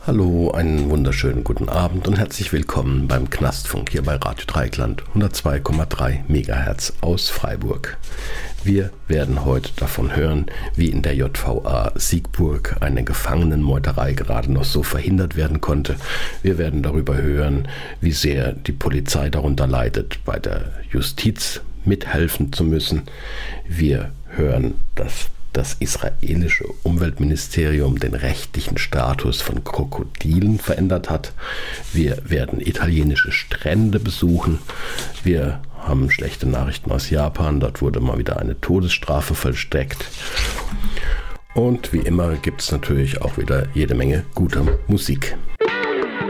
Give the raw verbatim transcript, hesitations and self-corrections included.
Hallo, einen wunderschönen guten Abend und herzlich willkommen beim Knastfunk hier bei Radio Dreieckland, hundertzwei Komma drei Megahertz aus Freiburg. Wir werden heute davon hören, wie in der J V A Siegburg eine Gefangenenmeuterei gerade noch so verhindert werden konnte. Wir werden darüber hören, wie sehr die Polizei darunter leidet, bei der Justiz mithelfen zu müssen. Wir hören, dass das israelische Umweltministerium den rechtlichen Status von Krokodilen verändert hat. Wir werden italienische Strände besuchen. Wir haben schlechte Nachrichten aus Japan. Dort wurde mal wieder eine Todesstrafe vollstreckt. Und wie immer gibt es natürlich auch wieder jede Menge guter Musik.